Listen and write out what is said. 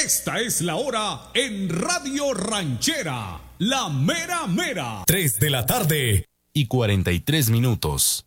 Esta es la hora en Radio Ranchera, la mera mera. 3 de la tarde y 43 minutos.